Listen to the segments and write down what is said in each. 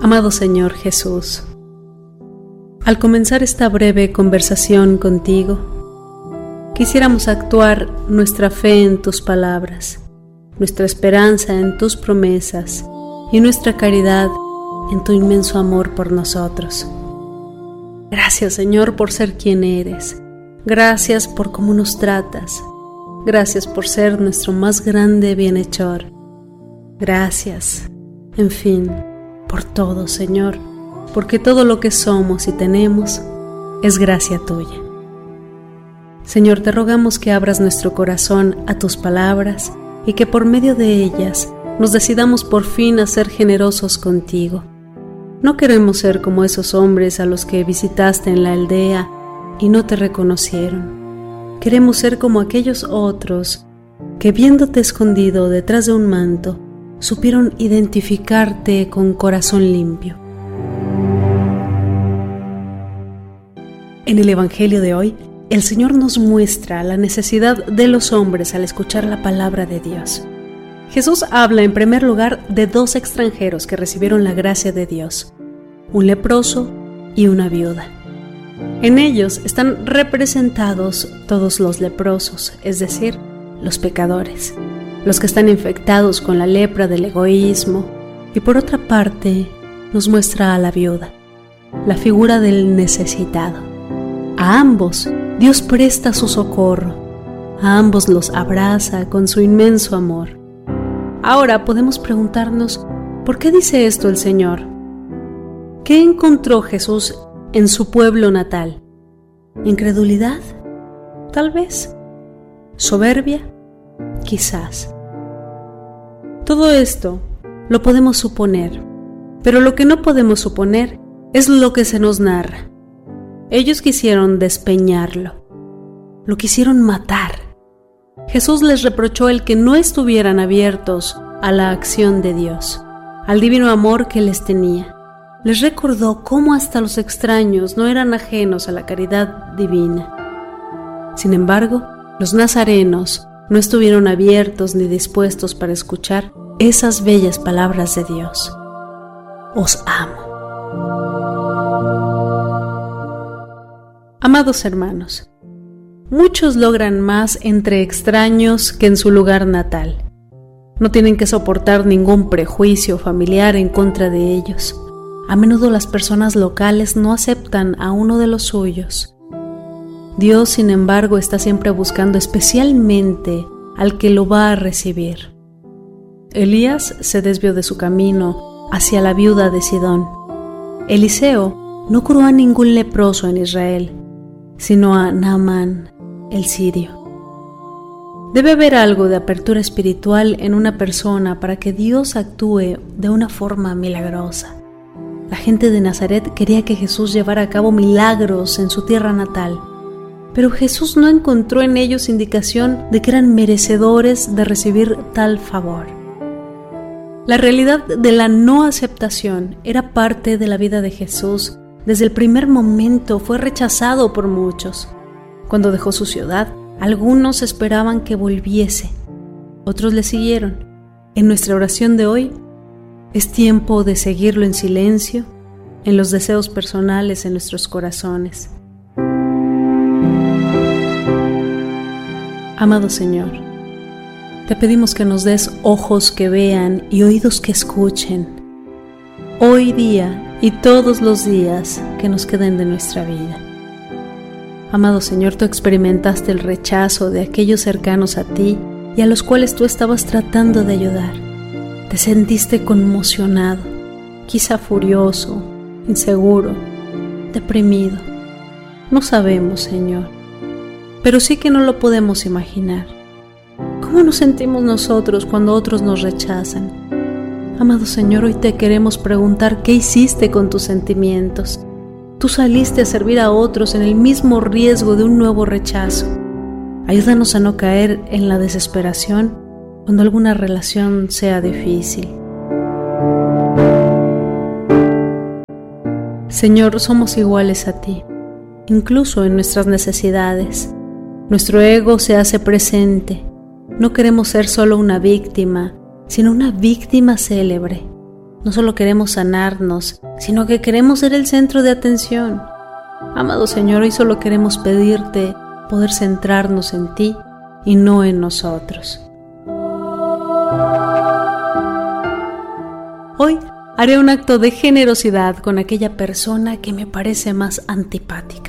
Amado Señor Jesús, al comenzar esta breve conversación contigo, quisiéramos actuar nuestra fe en tus palabras, nuestra esperanza en tus promesas y nuestra caridad en tu inmenso amor por nosotros. Gracias, Señor, por ser quien eres. Gracias por cómo nos tratas. Gracias por ser nuestro más grande bienhechor. Gracias, en fin, por todo, Señor, porque todo lo que somos y tenemos es gracia tuya. Señor, te rogamos que abras nuestro corazón a tus palabras y que por medio de ellas nos decidamos por fin a ser generosos contigo. No queremos ser como esos hombres a los que visitaste en la aldea y no te reconocieron. Queremos ser como aquellos otros que, viéndote escondido detrás de un manto, supieron identificarte con corazón limpio. En el Evangelio de hoy, el Señor nos muestra la necesidad de los hombres al escuchar la palabra de Dios. Jesús habla en primer lugar de dos extranjeros que recibieron la gracia de Dios, un leproso y una viuda. En ellos están representados todos los leprosos, es decir, los pecadores, los que están infectados con la lepra del egoísmo, y por otra parte nos muestra a la viuda, la figura del necesitado. A ambos Dios presta su socorro, a ambos los abraza con su inmenso amor. Ahora podemos preguntarnos, ¿por qué dice esto el Señor? ¿Qué encontró Jesús en su pueblo natal? ¿Incredulidad? Tal vez. ¿Soberbia? Quizás. Todo esto lo podemos suponer, pero lo que no podemos suponer es lo que se nos narra. Ellos quisieron despeñarlo, lo quisieron matar. Jesús les reprochó el que no estuvieran abiertos a la acción de Dios, al divino amor que les tenía. Les recordó cómo hasta los extraños no eran ajenos a la caridad divina. Sin embargo, los nazarenos no estuvieron abiertos ni dispuestos para escuchar esas bellas palabras de Dios. Os amo. Amados hermanos, muchos logran más entre extraños que en su lugar natal. No tienen que soportar ningún prejuicio familiar en contra de ellos. A menudo las personas locales no aceptan a uno de los suyos. Dios, sin embargo, está siempre buscando especialmente al que lo va a recibir. Elías se desvió de su camino hacia la viuda de Sidón. Eliseo no curó a ningún leproso en Israel, sino a Naamán, el sirio. Debe haber algo de apertura espiritual en una persona para que Dios actúe de una forma milagrosa. La gente de Nazaret quería que Jesús llevara a cabo milagros en su tierra natal, pero Jesús no encontró en ellos indicación de que eran merecedores de recibir tal favor. La realidad de la no aceptación era parte de la vida de Jesús. Desde el primer momento fue rechazado por muchos. Cuando dejó su ciudad, algunos esperaban que volviese, otros le siguieron. En nuestra oración de hoy, es tiempo de seguirlo en silencio, en los deseos personales en nuestros corazones. Amado Señor, te pedimos que nos des ojos que vean y oídos que escuchen, hoy día y todos los días que nos queden de nuestra vida. Amado Señor, tú experimentaste el rechazo de aquellos cercanos a ti y a los cuales tú estabas tratando de ayudar. Te sentiste conmocionado, quizá furioso, inseguro, deprimido. No sabemos, Señor, pero sí que no lo podemos imaginar. ¿Cómo nos sentimos nosotros cuando otros nos rechazan? Amado Señor, hoy te queremos preguntar qué hiciste con tus sentimientos. Tú saliste a servir a otros en el mismo riesgo de un nuevo rechazo. Ayúdanos a no caer en la desesperación cuando alguna relación sea difícil. Señor, somos iguales a ti, incluso en nuestras necesidades. Nuestro ego se hace presente. No queremos ser solo una víctima, sino una víctima célebre. No solo queremos sanarnos, sino que queremos ser el centro de atención. Amado Señor, hoy solo queremos pedirte poder centrarnos en ti y no en nosotros. Hoy haré un acto de generosidad con aquella persona que me parece más antipática.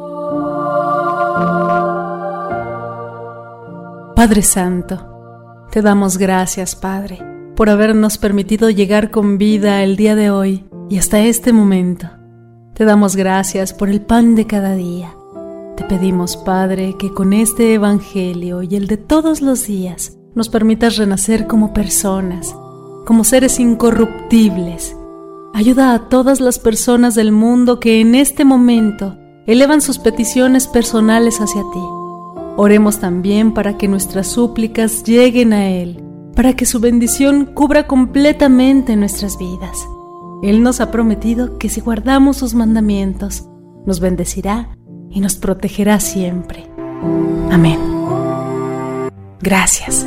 Padre Santo, te damos gracias, Padre, por habernos permitido llegar con vida el día de hoy y hasta este momento. Te damos gracias por el pan de cada día. Te pedimos, Padre, que con este Evangelio y el de todos los días nos permitas renacer como personas, como seres incorruptibles. Ayuda a todas las personas del mundo que en este momento elevan sus peticiones personales hacia ti. Oremos también para que nuestras súplicas lleguen a Él, para que su bendición cubra completamente nuestras vidas. Él nos ha prometido que si guardamos sus mandamientos, nos bendecirá y nos protegerá siempre. Amén. Gracias.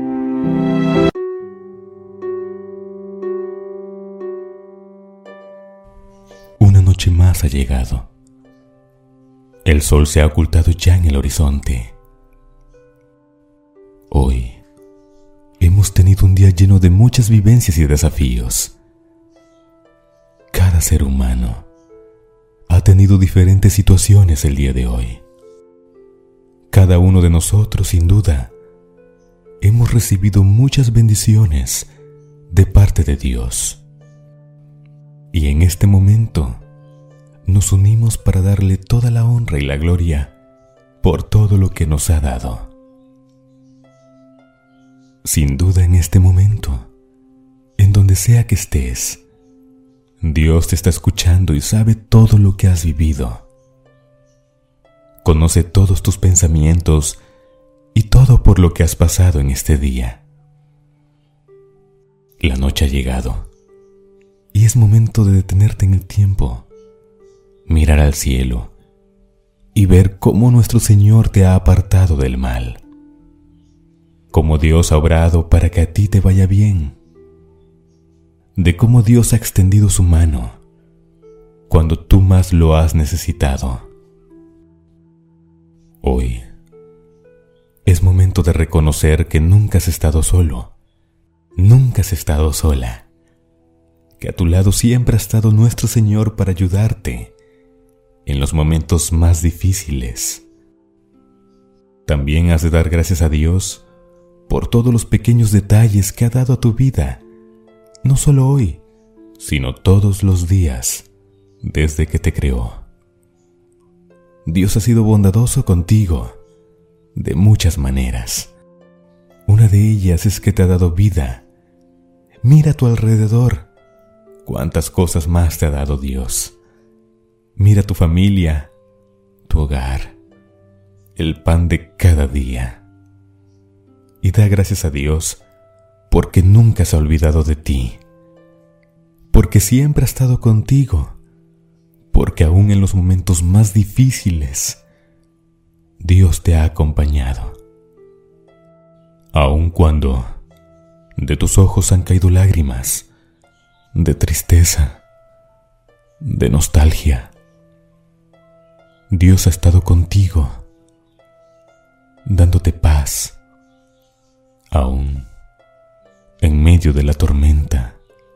Una noche más ha llegado. El sol se ha ocultado ya en el horizonte. Hoy hemos tenido un día lleno de muchas vivencias y desafíos. Cada ser humano ha tenido diferentes situaciones el día de hoy. Cada uno de nosotros, sin duda, hemos recibido muchas bendiciones de parte de Dios. Y en este momento nos unimos para darle toda la honra y la gloria por todo lo que nos ha dado. Sin duda, en este momento, en donde sea que estés, Dios te está escuchando y sabe todo lo que has vivido. Conoce todos tus pensamientos y todo por lo que has pasado en este día. La noche ha llegado y es momento de detenerte en el tiempo, mirar al cielo y ver cómo nuestro Señor te ha apartado del mal. Cómo Dios ha obrado para que a ti te vaya bien. De cómo Dios ha extendido su mano cuando tú más lo has necesitado. Hoy es momento de reconocer que nunca has estado solo, nunca has estado sola, que a tu lado siempre ha estado nuestro Señor para ayudarte en los momentos más difíciles. También has de dar gracias a Dios por todos los pequeños detalles que ha dado a tu vida, no solo hoy, sino todos los días desde que te creó. Dios ha sido bondadoso contigo de muchas maneras. Una de ellas es que te ha dado vida. Mira a tu alrededor, cuántas cosas más te ha dado Dios. Mira tu familia, tu hogar, el pan de cada día. Y da gracias a Dios porque nunca se ha olvidado de ti, porque siempre ha estado contigo, porque aún en los momentos más difíciles, Dios te ha acompañado. Aun cuando de tus ojos han caído lágrimas, de tristeza, de nostalgia, Dios ha estado contigo, dándote paz, aún en medio de la tormenta.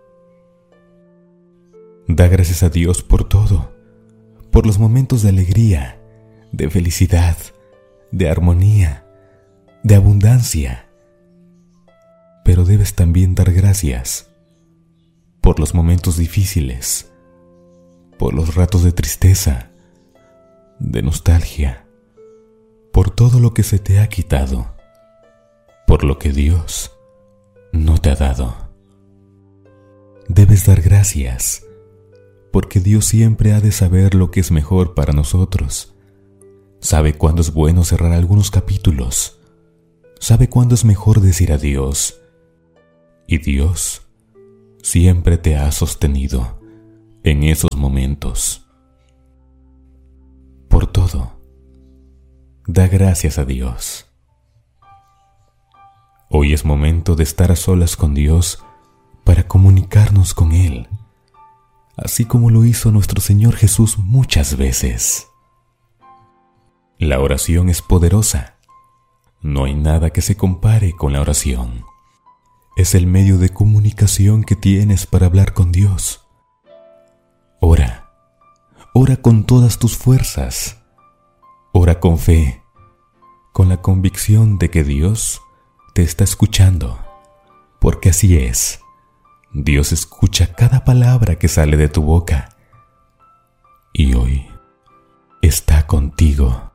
Da gracias a Dios por todo, por los momentos de alegría, de felicidad, de armonía, de abundancia. Pero debes también dar gracias por los momentos difíciles, por los ratos de tristeza, de nostalgia, por todo lo que se te ha quitado, por lo que Dios no te ha dado. Debes dar gracias, porque Dios siempre ha de saber lo que es mejor para nosotros. Sabe cuándo es bueno cerrar algunos capítulos, sabe cuándo es mejor decir adiós. Y Dios siempre te ha sostenido en esos momentos. Por todo, da gracias a Dios. Hoy es momento de estar a solas con Dios para comunicarnos con Él, así como lo hizo nuestro Señor Jesús muchas veces. La oración es poderosa. No hay nada que se compare con la oración. Es el medio de comunicación que tienes para hablar con Dios. Ora, ora con todas tus fuerzas. Ora con fe, con la convicción de que Dios te está escuchando, porque así es. Dios escucha cada palabra que sale de tu boca y hoy está contigo.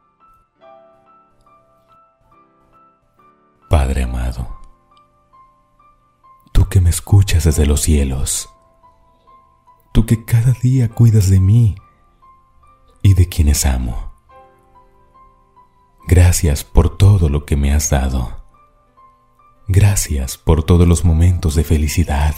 Padre amado, tú que me escuchas desde los cielos, tú que cada día cuidas de mí y de quienes amo, gracias por todo lo que me has dado. Gracias por todos los momentos de felicidad.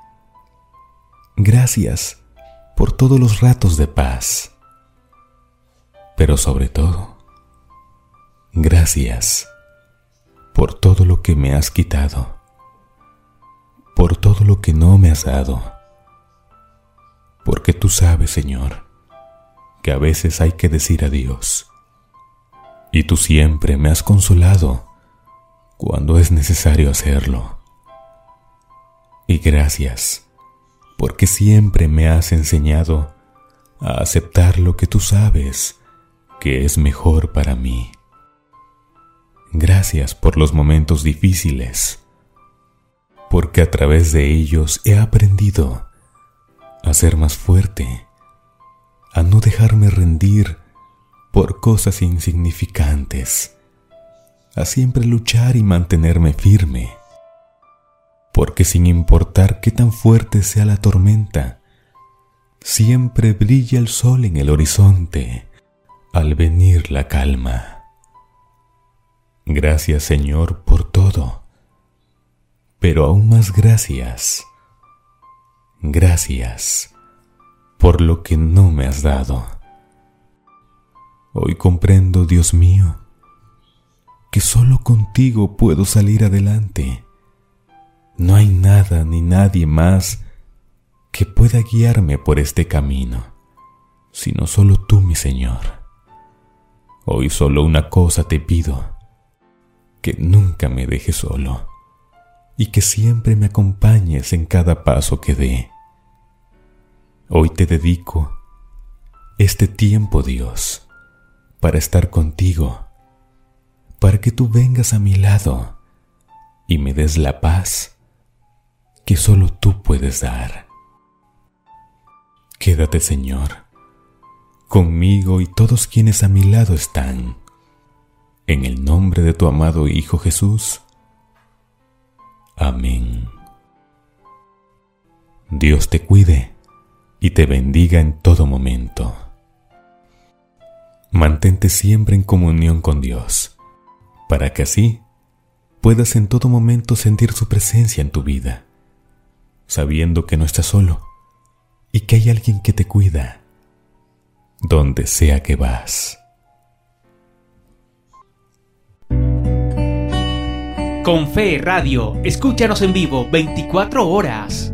Gracias por todos los ratos de paz. Pero sobre todo, gracias por todo lo que me has quitado, por todo lo que no me has dado. Porque tú sabes, Señor, que a veces hay que decir adiós. Y tú siempre me has consolado cuando es necesario hacerlo. Y gracias, porque siempre me has enseñado a aceptar lo que tú sabes que es mejor para mí. Gracias por los momentos difíciles, porque a través de ellos he aprendido a ser más fuerte, a no dejarme rendir por cosas insignificantes, a siempre luchar y mantenerme firme, porque sin importar qué tan fuerte sea la tormenta, siempre brilla el sol en el horizonte al venir la calma. Gracias, Señor, por todo, pero aún más gracias por lo que no me has dado. Hoy comprendo, Dios mío, que solo contigo puedo salir adelante. No hay nada ni nadie más que pueda guiarme por este camino, sino solo tú, mi Señor. Hoy solo una cosa te pido: que nunca me dejes solo y que siempre me acompañes en cada paso que dé. Hoy te dedico este tiempo, Dios, para estar contigo, para que tú vengas a mi lado y me des la paz que solo tú puedes dar. Quédate, Señor, conmigo y todos quienes a mi lado están. En el nombre de tu amado Hijo Jesús. Amén. Dios te cuide y te bendiga en todo momento. Mantente siempre en comunión con Dios, para que así puedas en todo momento sentir su presencia en tu vida, sabiendo que no estás solo y que hay alguien que te cuida, donde sea que vas. Con Fe Radio, escúchanos en vivo 24 horas.